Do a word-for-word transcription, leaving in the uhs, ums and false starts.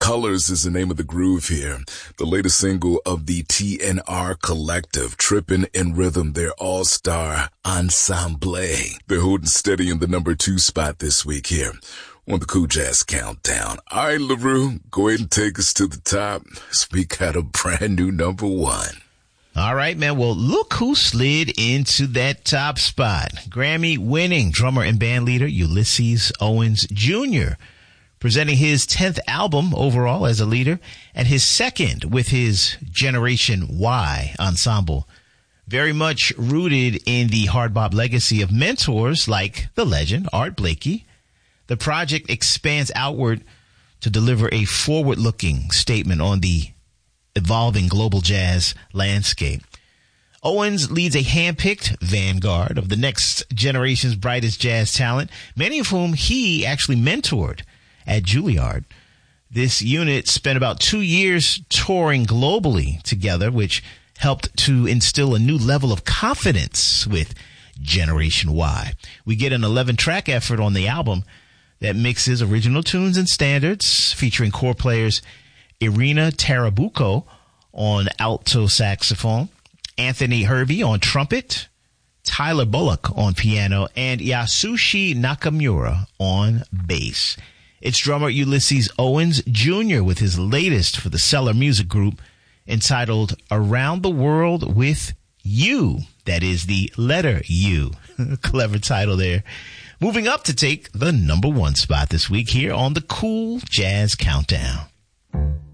Colors is the name of the groove here. The latest single of the T N R Collective, Trippin' in Rhythm, their all-star ensemble. They're holding steady in the number two spot this week here on the Cool Jazz Countdown. All right, LaRue, go ahead and take us to the top as we got a brand new number one. All right, man. Well, look who slid into that top spot. Grammy-winning drummer and band leader Ulysses Owens Junior, presenting his tenth album overall as a leader and his second with his Generation Y ensemble. Very much rooted in the hard bop legacy of mentors like the legend Art Blakey. The project expands outward to deliver a forward-looking statement on the evolving global jazz landscape. Owens leads a hand-picked vanguard of the next generation's brightest jazz talent, many of whom he actually mentored at Juilliard. This unit spent about two years touring globally together, which helped to instill a new level of confidence with Generation Y. We get an eleven-track effort on the album that mixes original tunes and standards, featuring core players Irina Tarabuco on alto saxophone, Anthony Hervey on trumpet, Tyler Bullock on piano, and Yasushi Nakamura on bass. It's drummer Ulysses Owens Junior with his latest for the Cellar Music Group, entitled Around the World with You. That is the letter U. Clever title there. Moving up to take the number one spot this week here on the Cool Jazz Countdown.